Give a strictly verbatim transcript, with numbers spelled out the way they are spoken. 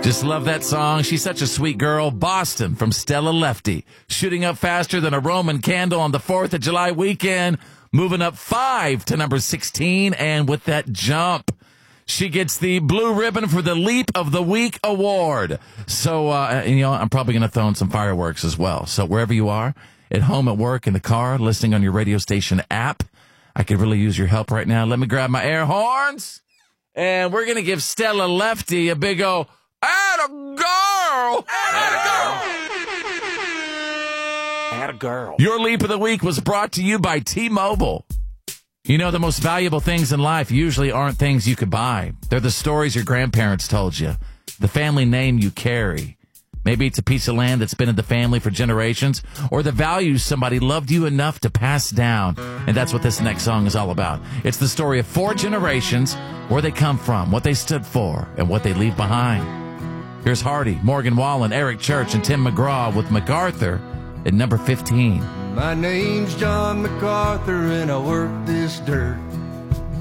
Just love that song. She's such a sweet girl. Boston from Stella Lefty. Shooting up faster than a Roman candle on the fourth of July weekend. Moving up five to number sixteen. And with that jump, she gets the blue ribbon for the Leap of the Week award. So, uh, you know, I'm probably going to throw in some fireworks as well. So wherever you are, at home, at work, in the car, listening on your radio station app, I could really use your help right now. Let me grab my air horns. And we're going to give Stella Lefty a big old... Atta girl! Atta girl! Atta girl. Your Leap of the Week was brought to you by T-Mobile. You know, the most valuable things in life usually aren't things you could buy. They're the stories your grandparents told you, the family name you carry. Maybe it's a piece of land that's been in the family for generations, or the values somebody loved you enough to pass down. And that's what this next song is all about. It's the story of four generations, where they come from, what they stood for, and what they leave behind. Here's Hardy, Morgan Wallen, Eric Church, and Tim McGraw with MacArthur at number fifteen. My name's John MacArthur, and I work this dirt.